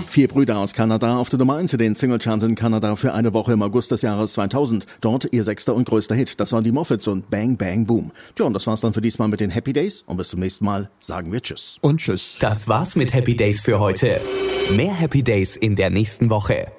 4 Brüder aus Kanada auf der Nummer 1 in den Singlecharts in Kanada für eine Woche im August des Jahres 2000. Dort ihr 6. und größter Hit. Das waren die Moffats und Bang Bang Boom. Tja, und das war's dann für diesmal mit den Happy Days. Und bis zum nächsten Mal sagen wir Tschüss. Und Tschüss. Das war's mit Happy Days für heute. Mehr Happy Days in der nächsten Woche.